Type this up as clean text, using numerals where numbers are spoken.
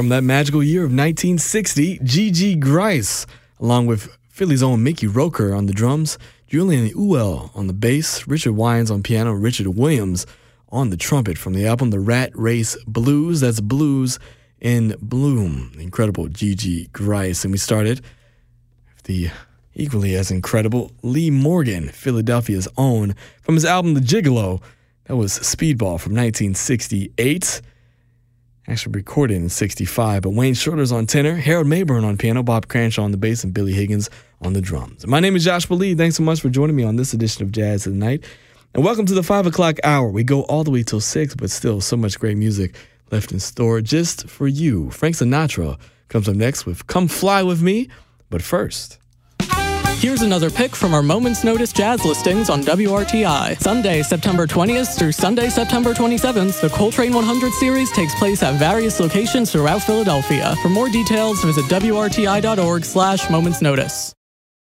From that magical year of 1960, G.G. Grice, along with Philly's own Mickey Roker on the drums, Julian Ewell on the bass, Richard Wines on piano, Richard Williams on the trumpet from the album The Rat Race Blues. That's Blues in Bloom. Incredible G.G. Grice. And we started with the equally as incredible Lee Morgan, Philadelphia's own, from his album The Gigolo. That was Speedball from 1968. Actually recorded in 65, but Wayne Shorter's on tenor, Harold Mayburn on piano, Bob Cranshaw on the bass, and Billy Higgins on the drums. My name is Joshua Lee. Thanks so much for joining me on this edition of Jazz of the Night. And welcome to the 5 o'clock hour. We go all the way till 6, but still so much great music left in store just for you. Frank Sinatra comes up next with Come Fly With Me, but first... Here's another pick from our Moment's Notice jazz listings on WRTI. Sunday, September 20th through Sunday, September 27th, the Coltrane 100 series takes place at various locations throughout Philadelphia. For more details, visit WRTI.org/Moment's Notice.